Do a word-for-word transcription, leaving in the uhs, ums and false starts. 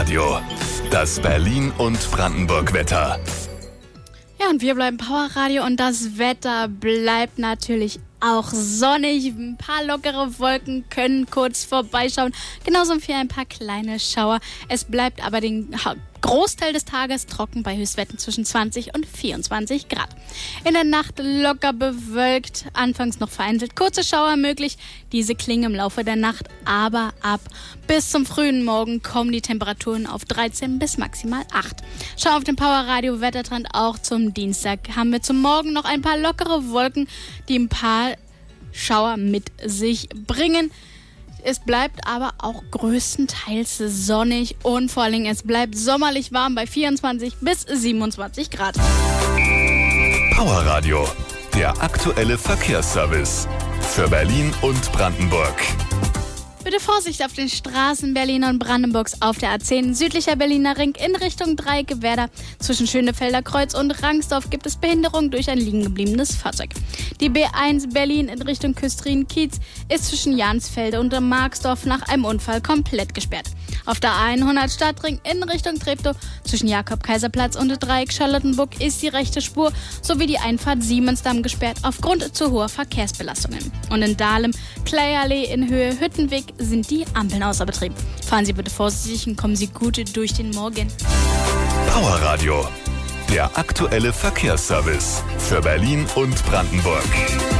Powerradio, das Berlin- und Brandenburg-Wetter. Ja, und wir bleiben Powerradio und das Wetter bleibt natürlich auch sonnig. Ein paar lockere Wolken können kurz vorbeischauen, genauso wie ein paar kleine Schauer. Es bleibt aber den Großteil des Tages trocken bei Höchstwerten zwischen zwanzig und vierundzwanzig Grad. In der Nacht locker bewölkt, anfangs noch vereinzelt kurze Schauer möglich. Diese klingen im Laufe der Nacht aber ab. Bis zum frühen Morgen kommen die Temperaturen auf dreizehn bis maximal acht. Schau auf den Powerradio Wettertrend auch zum Dienstag. Haben wir zum Morgen noch ein paar lockere Wolken, die ein paar Schauer mit sich bringen. Es bleibt aber auch größtenteils sonnig und vor allem es bleibt sommerlich warm bei vierundzwanzig bis siebenundzwanzig Grad. Powerradio, der aktuelle Verkehrsservice für Berlin und Brandenburg. Bitte Vorsicht auf den Straßen Berlin und Brandenburgs auf der A zehn, südlicher Berliner Ring in Richtung Dreieck-Werder. Zwischen Schönefelder Kreuz und Rangsdorf gibt es Behinderung durch ein liegen gebliebenes Fahrzeug. Die B eins Berlin in Richtung Küstrin-Kiez ist zwischen Jansfelde und Marxdorf nach einem Unfall komplett gesperrt. Auf der A hundert Stadtring in Richtung Treptow zwischen Jakob-Kaiser-Platz und Dreieck Charlottenburg ist die rechte Spur sowie die Einfahrt Siemensdamm gesperrt aufgrund zu hoher Verkehrsbelastungen. Und in Dahlem, Kleiallee in Höhe Hüttenweg sind die Ampeln außer Betrieb. Fahren Sie bitte vorsichtig und kommen Sie gut durch den Morgen. Powerradio, der aktuelle Verkehrsservice für Berlin und Brandenburg.